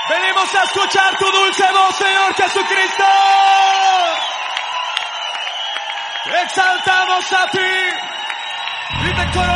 Venimos a escuchar tu dulce voz, Señor Jesucristo. Exaltamos a ti. Y te